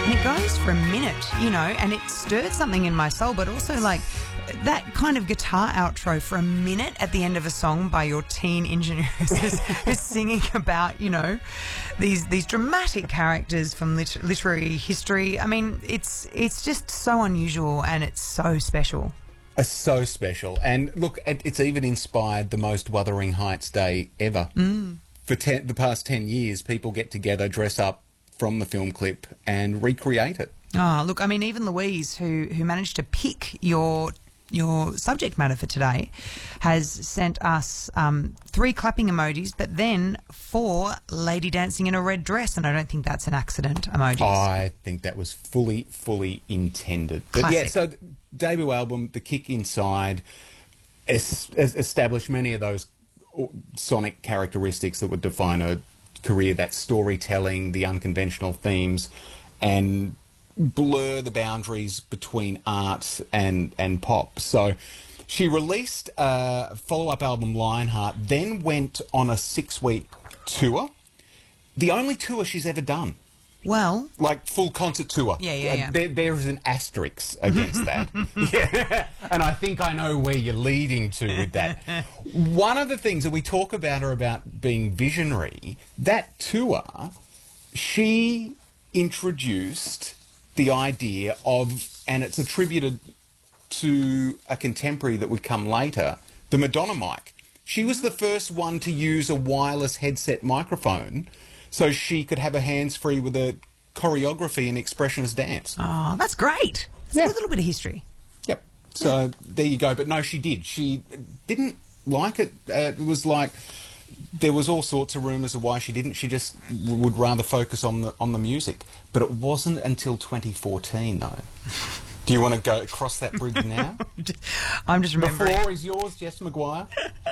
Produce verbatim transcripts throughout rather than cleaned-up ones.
And it goes for a minute, you know, and it stirred something in my soul, but also like that kind of guitar outro for a minute at the end of a song by your teen engineer who's, who's singing about, you know, these these dramatic characters from lit- literary history. I mean, it's it's just so unusual and it's so special. It's so special. And look, it, it's even inspired the most Wuthering Heights Day ever. Mm. For ten, the past ten years, people get together, dress up from the film clip and recreate it. Oh, look, I mean, even Louise, who who managed to pick your your subject matter for today, has sent us um, three clapping emojis, but then four lady dancing in a red dress, and I don't think that's an accident emojis. I think that was fully, fully intended. But Classic. yeah, so debut album, The Kick Inside, es- es- established many of those sonic characteristics that would define a career, that storytelling, the unconventional themes, and blur the boundaries between art and, and pop. So she released a follow-up album, Lionheart, then went on a six-week tour. The only tour she's ever done. Well, Like full concert tour. Yeah, yeah, yeah. Uh, there, there is an asterisk against that. Yeah. And I think I know where you're leading to with that. One of the things that we talk about are about being visionary. That tour, she introduced the idea of, and it's attributed to a contemporary that would come later, the Madonna mic. She was the first one to use a wireless headset microphone so she could have her hands free with a choreography and expressionist dance. oh, that's great. It's Yeah. a little bit of history. Yep. So there you go. But no, she did. She didn't like it. Uh, it was like there was all sorts of rumours of why she didn't. She just w- would rather focus on the on the music. But it wasn't until twenty fourteen, though. Do you want to go across that bridge now? I'm just The remembering. floor is yours, Jess Maguire.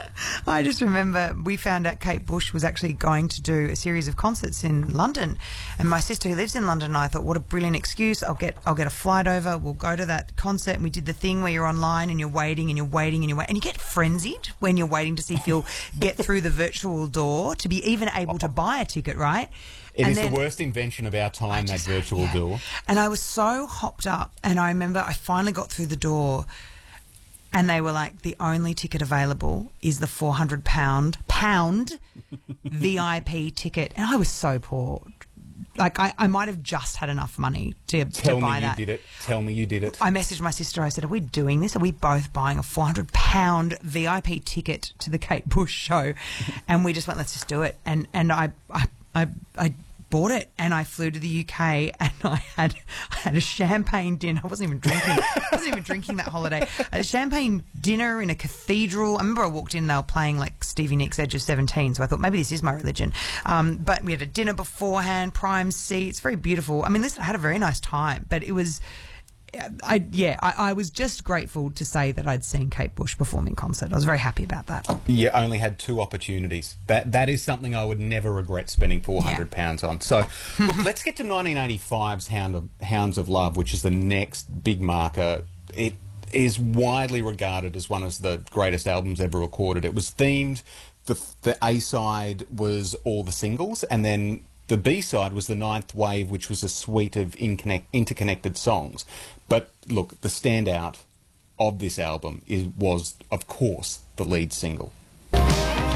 I just remember we found out Kate Bush was actually going to do a series of concerts in London, and my sister who lives in London and I thought, what a brilliant excuse. I'll get I'll get a flight over, we'll go to that concert. And we did the thing where you're online and you're waiting and you're waiting and you're waiting and you get frenzied when you're waiting to see if you'll get through the virtual door to be even able to buy a ticket, right? It And is then- the worst invention of our time, that just- virtual yeah. door. And I was so hopped up, and I remember I finally got through the door, and they were like, the only ticket available is the four hundred pound pound V I P ticket, and I was so poor. Like I, I might have just had enough money to, Tell to me buy you that. did it. Tell me you did it. I messaged my sister. I said, "Are we doing this? Are we both buying a four hundred pound V I P ticket to the Kate Bush show?" And we just went, "Let's just do it." And and I I I, I bought it, and I flew to the U K, and I had I had a champagne dinner. I wasn't even drinking. I wasn't even drinking that holiday. I had a champagne dinner in a cathedral. I remember I walked in, they were playing like Stevie Nicks' Edge of seventeen, so I thought maybe this is my religion. Um, but we had a dinner beforehand, prime seats, very beautiful. I mean, listen, I had a very nice time, but it was. I yeah, I, I was just grateful to say that I'd seen Kate Bush perform in concert. I was very happy about that. You only had two opportunities. That that is something I would never regret spending four hundred pounds on. So look, let's get to nineteen eighty-five's Hound of, Hounds of Love, which is the next big marker. It is widely regarded as one of the greatest albums ever recorded. It was themed. The, the A-side was all the singles, and then the B-side was the Ninth Wave, which was a suite of inconnect, interconnected songs. But look, the standout of this album is was, of course, the lead single.